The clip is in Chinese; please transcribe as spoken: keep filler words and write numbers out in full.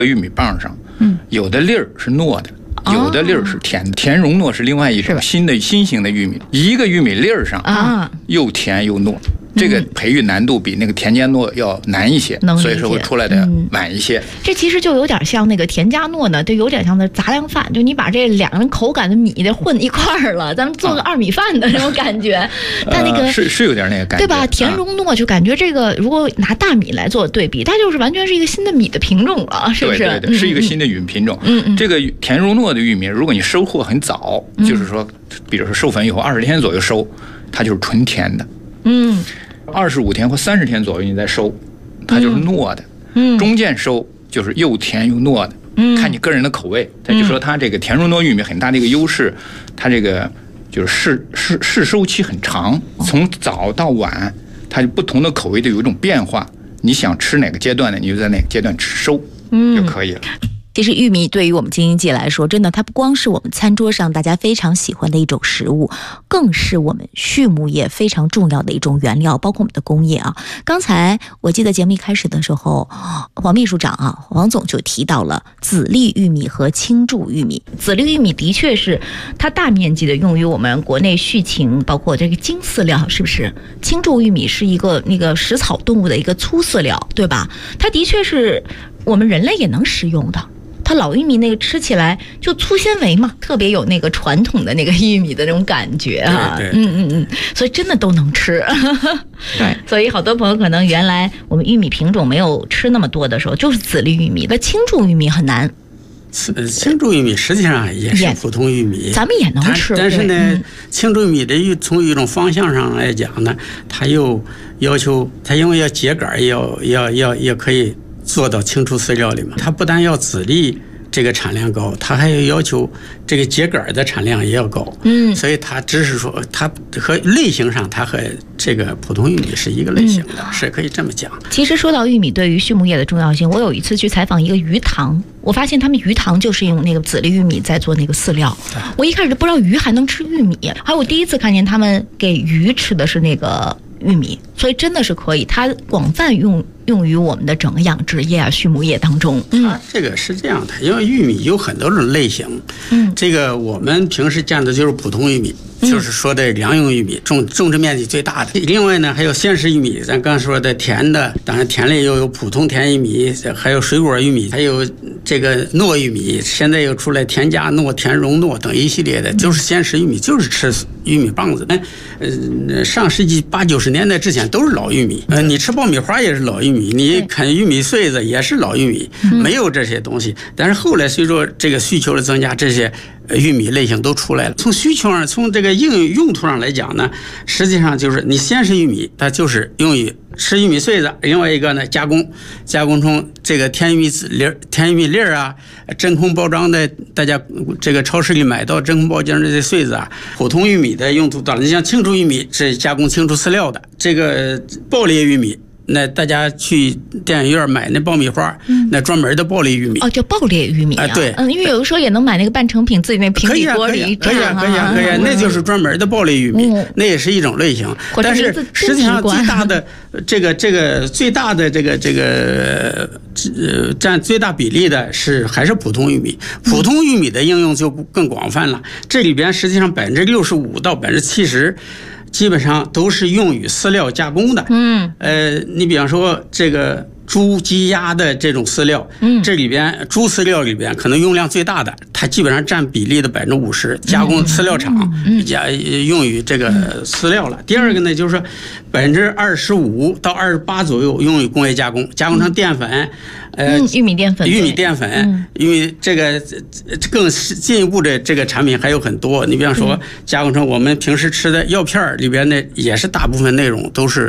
玉米棒上，嗯，有的粒儿是糯的，有的粒儿是甜的。甜蓉糯是另外一种新的新型的玉米，一个玉米粒儿上啊，又甜又糯。这个培育难度比那个田家糯要难一些，所以说会出来的晚一些、嗯。 这其实就有点像那个田家糯呢，就有点像那杂粮饭，就你把这两个口感的米的混一块儿了，咱们做个二米饭的那种感觉。啊、但那个、 呃、是是有点那个感觉， 对吧？田蓉糯就感觉这个如果拿大米来做对比，它就是完全是一个新的米的品种了，是不是？ 对对对，是一个新的玉米品种。嗯嗯。这个田蓉糯的玉米，如果你收获很早，嗯、就是说，比如说授粉以后二十天左右收，它就是纯甜的。嗯。二十五天或三十天左右你再收，它就是糯的。嗯，中间收就是又甜又糯的。嗯，看你个人的口味。他就说它这个田蓉糯玉米很大的一个优势，它这个就是试试试收期很长，从早到晚，它不同的口味都有一种变化。你想吃哪个阶段的，你就在哪个阶段吃收，嗯，就可以了。 其实玉米对于我们京津冀来说，真的它不光是我们餐桌上大家非常喜欢的一种食物，更是我们畜牧业非常重要的一种原料，包括我们的工业啊。刚才我记得节目一开始的时候，黄秘书长啊，黄总就提到了籽粒玉米和青贮玉米。 籽粒玉米的确是它大面积的用于我们国内畜禽，包括这个精饲料，是不是？青贮玉米是一个那个食草动物的一个粗饲料，对吧？它的确是我们人类也能食用的。它老玉米那个吃起来就粗纤维嘛，特别有那个传统的那个玉米的那种感觉啊， 对对对， 嗯嗯嗯，所以真的都能吃。对，所以好多朋友可能原来我们玉米品种没有吃那么多的时候，就是籽粒玉米，那青贮玉米很难。 青贮玉米实际上也是普通玉米， 咱们也能吃。 但是呢，嗯、青贮玉米的从一种方向上来讲呢，它又要求它因为要秸秆要要要也可以做到青贮饲料里嘛，它不但要籽粒这个产量高，它还要要求这个秸秆的产量也要高。嗯，所以它只是说它和类型上，它和这个普通玉米是一个类型的，嗯、是可以这么讲。 其实说到玉米对于畜牧业的重要性，我有一次去采访一个鱼塘，我发现他们鱼塘就是用那个籽粒玉米在做那个饲料。我一开始都不知道鱼还能吃玉米，还有我第一次看见他们给鱼吃的是那个玉米，所以真的是可以，它广泛用用于我们的整个养殖业啊、畜牧业当中。 嗯，这个是这样的，因为玉米有很多种类型。嗯，这个我们平时见的就是普通玉米，就是说的粮用玉米，种种植面积最大的。另外呢，还有鲜食玉米，咱刚说的甜的，当然甜类又有普通甜玉米，还有水果玉米，还有这个糯玉米，现在又出来田家糯、田蓉糯等一系列的，就是鲜食玉米，就是吃玉米棒子。呃，上世纪八九十年代之前都是老玉米，呃，你吃爆米花也是老玉米，你啃玉米穗子也是老玉米，没有这些东西。但是后来随着这个需求的增加，这些玉米类型都出来了。从需求上，从这个应用途上来讲呢，实际上就是你鲜食玉米，它就是用于吃玉米穗子，另外一个呢加工，加工成这个甜玉米粒、甜玉米粒啊，真空包装的，大家这个超市里买到真空包装的这穗子啊，普通玉米的用途到了，你像青贮玉米是加工青贮饲料的，这个爆裂玉米。那大家去电影院买那爆米花，嗯、那专门的爆裂玉米哦，叫爆裂玉米啊， 啊对， 嗯，因为有的时候也能买那个半成品，自己那平底锅里一炸， 可以啊，可以啊，可以啊，那就是专门的爆裂玉米，嗯、那也是一种类型。但是实际上最大的这个这个最大的这个这个呃占最大比例的是还是普通玉米，普通玉米的应用就更广泛了。这里边实际上百分之六十五到百分之七十。基本上都是用于饲料加工的，嗯，呃，你比方说这个猪、鸡、鸭的这种饲料，嗯，这里边猪饲料里边可能用量最大的，它基本上占比例的百分之五十，加工饲料厂加用于这个饲料了。第二个呢，就是说百分之二十五到二十八左右用于工业加工，加工成淀粉。 呃，玉米淀粉， 玉米淀粉，嗯、因为这个更进一步的这个产品还有很多。你比方说，加工成我们平时吃的药片里边的，也是大部分内容都是